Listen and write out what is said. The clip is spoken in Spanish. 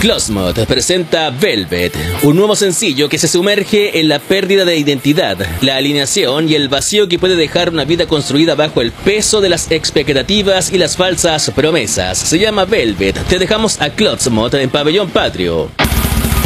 Closmod presenta Velvet, un nuevo sencillo que se sumerge en la pérdida de identidad, la alineación y el vacío que puede dejar una vida construida bajo el peso de las expectativas y las falsas promesas. Se llama Velvet. Te dejamos a Closmod en Pabellón Patrio.